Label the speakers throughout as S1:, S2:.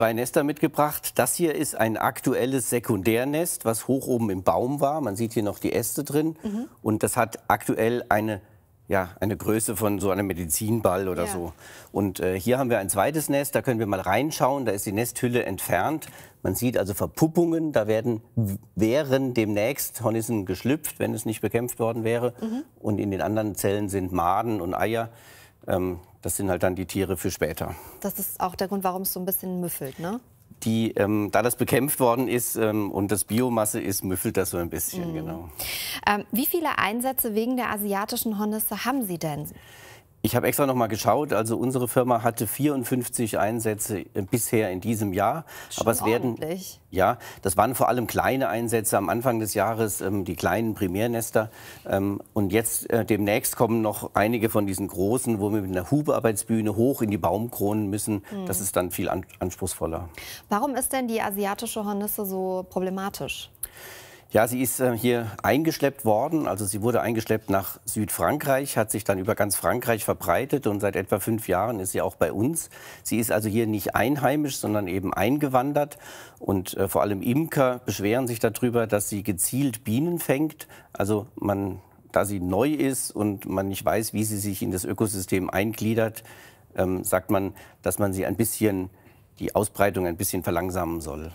S1: Zwei Nester mitgebracht. Das hier ist ein aktuelles Sekundärnest, was hoch oben im Baum war. Man sieht hier noch die Äste drin. Und das hat aktuell eine Größe von so einem Medizinball oder so. Und hier haben wir ein zweites Nest, da können wir mal reinschauen. Da ist die Nesthülle entfernt. Man sieht also Verpuppungen. Da wären demnächst Hornissen geschlüpft, wenn es nicht bekämpft worden wäre. Und in den anderen Zellen sind Maden und Eier. Das sind halt dann die Tiere für später.
S2: Das ist auch der Grund, warum es so ein bisschen müffelt, ne?
S1: Da das bekämpft worden ist und das Biomasse ist, müffelt das so ein bisschen, genau.
S2: Wie viele Einsätze wegen der asiatischen Hornisse haben Sie denn?
S1: Ich habe extra noch mal geschaut. Also unsere Firma hatte 54 Einsätze bisher in diesem Jahr.
S2: Schon
S1: aber es werden,
S2: ordentlich.
S1: ja, das waren vor allem kleine Einsätze am Anfang des Jahres, die kleinen Primärnester. Und jetzt demnächst kommen noch einige von diesen großen, wo wir mit einer Hubearbeitsbühne hoch in die Baumkronen müssen. Das ist dann viel anspruchsvoller.
S2: Warum ist denn die asiatische Hornisse so problematisch?
S1: Ja, sie ist hier eingeschleppt worden. Also sie wurde eingeschleppt nach Südfrankreich, hat sich dann über ganz Frankreich verbreitet und seit etwa 5 Jahren ist sie auch bei uns. Sie ist also hier nicht einheimisch, sondern eben eingewandert. Und vor allem Imker beschweren sich darüber, dass sie gezielt Bienen fängt. Also da sie neu ist und man nicht weiß, wie sie sich in das Ökosystem eingliedert, sagt man, dass man sie die Ausbreitung ein bisschen verlangsamen soll.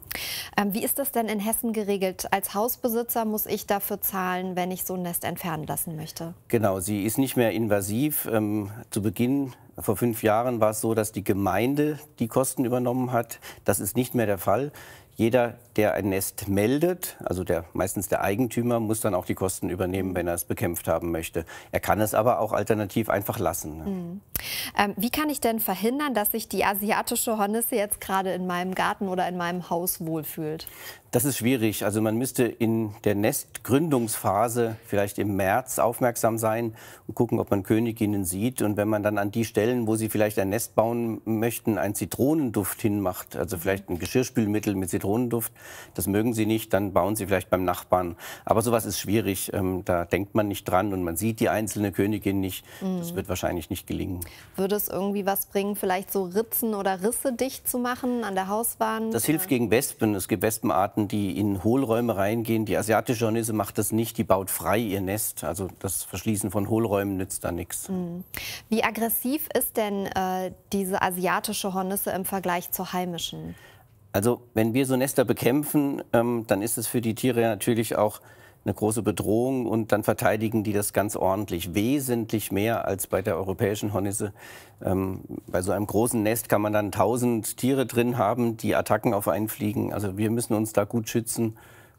S2: Wie ist das denn in Hessen geregelt? Als Hausbesitzer muss ich dafür zahlen, wenn ich so ein Nest entfernen lassen möchte?
S1: Genau, sie ist nicht mehr invasiv. Zu Beginn, vor 5 Jahren, war es so, dass die Gemeinde die Kosten übernommen hat. Das ist nicht mehr der Fall. Jeder, der ein Nest meldet, also meistens der Eigentümer, muss dann auch die Kosten übernehmen, wenn er es bekämpft haben möchte. Er kann es aber auch alternativ einfach lassen.
S2: Wie kann ich denn verhindern, dass sich die asiatische Hornisse jetzt gerade in meinem Garten oder in meinem Haus wohlfühlt?
S1: Das ist schwierig. Also man müsste in der Nestgründungsphase vielleicht im März aufmerksam sein und gucken, ob man Königinnen sieht. Und wenn man dann an die Stellen, wo sie vielleicht ein Nest bauen möchten, einen Zitronenduft hinmacht, also vielleicht ein Geschirrspülmittel mit Zitronenduft, das mögen sie nicht, dann bauen sie vielleicht beim Nachbarn. Aber sowas ist schwierig. Da denkt man nicht dran und man sieht die einzelne Königin nicht. Das wird wahrscheinlich nicht gelingen.
S2: Würde es irgendwie was bringen, vielleicht so Ritzen oder Risse dicht zu machen an der Hauswand?
S1: Das hilft gegen Wespen. Es gibt Wespenarten, die in Hohlräume reingehen. Die asiatische Hornisse macht das nicht, die baut frei ihr Nest. Also das Verschließen von Hohlräumen nützt da nichts.
S2: Wie aggressiv ist denn diese asiatische Hornisse im Vergleich zur heimischen?
S1: Also wenn wir so Nester bekämpfen, dann ist es für die Tiere natürlich auch eine große Bedrohung und dann verteidigen die das ganz ordentlich. Wesentlich mehr als bei der europäischen Hornisse. Bei so einem großen Nest kann man dann 1000 Tiere drin haben, die Attacken auf einen fliegen. Also wir müssen uns da gut schützen.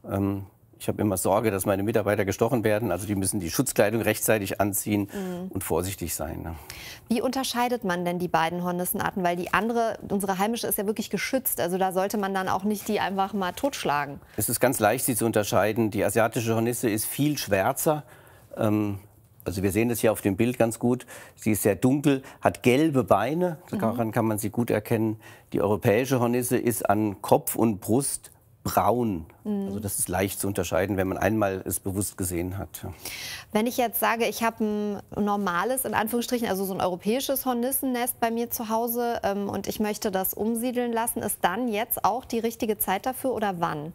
S1: Ich habe immer Sorge, dass meine Mitarbeiter gestochen werden. Also die müssen die Schutzkleidung rechtzeitig anziehen und vorsichtig sein. Ne?
S2: Wie unterscheidet man denn die beiden Hornissenarten? Weil unsere heimische ist ja wirklich geschützt. Also da sollte man dann auch nicht die einfach mal totschlagen.
S1: Es ist ganz leicht, sie zu unterscheiden. Die asiatische Hornisse ist viel schwärzer. Also wir sehen das hier auf dem Bild ganz gut. Sie ist sehr dunkel, hat gelbe Beine. Daran kann man sie gut erkennen. Die europäische Hornisse ist an Kopf und Brust braun. Also das ist leicht zu unterscheiden, wenn man einmal es bewusst gesehen hat.
S2: Wenn ich jetzt sage, ich habe ein normales, in Anführungsstrichen, also so ein europäisches Hornissennest bei mir zu Hause und ich möchte das umsiedeln lassen, ist dann jetzt auch die richtige Zeit dafür oder wann?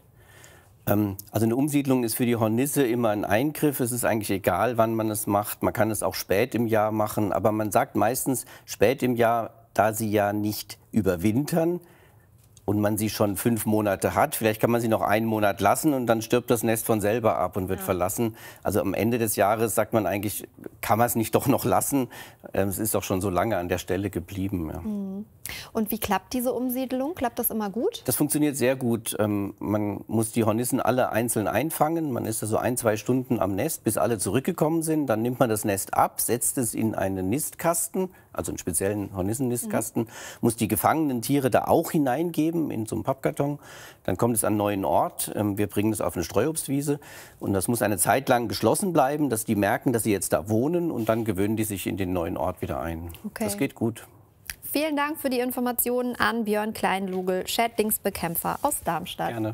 S1: Also eine Umsiedlung ist für die Hornisse immer ein Eingriff. Es ist eigentlich egal, wann man es macht. Man kann es auch spät im Jahr machen, aber man sagt meistens spät im Jahr, da sie ja nicht überwintern und man sie schon 5 Monate hat. Vielleicht kann man sie noch einen Monat lassen und dann stirbt das Nest von selber ab und wird verlassen. Also am Ende des Jahres sagt man eigentlich, kann man es nicht doch noch lassen? Es ist doch schon so lange an der Stelle geblieben. Ja.
S2: Und wie klappt diese Umsiedlung? Klappt das immer gut?
S1: Das funktioniert sehr gut. Man muss die Hornissen alle einzeln einfangen. Man ist also 1-2 Stunden am Nest, bis alle zurückgekommen sind. Dann nimmt man das Nest ab, setzt es in einen Nistkasten, also einen speziellen Hornissennistkasten, muss die gefangenen Tiere da auch hineingeben in so einen Pappkarton. Dann kommt es an einen neuen Ort. Wir bringen es auf eine Streuobstwiese und das muss eine Zeit lang geschlossen bleiben, dass die merken, dass sie jetzt da wohnen und dann gewöhnen die sich in den neuen Ort wieder ein.
S2: Okay.
S1: Das geht gut.
S2: Vielen Dank für die Informationen an Björn Kleinlugel, Schädlingsbekämpfer aus Darmstadt.
S1: Gerne.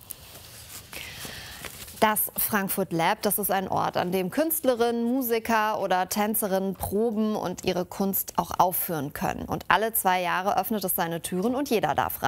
S2: Das Frankfurt Lab, das ist ein Ort, an dem Künstlerinnen, Musiker oder Tänzerinnen proben und ihre Kunst auch aufführen können. Und alle 2 Jahre öffnet es seine Türen und jeder darf rein.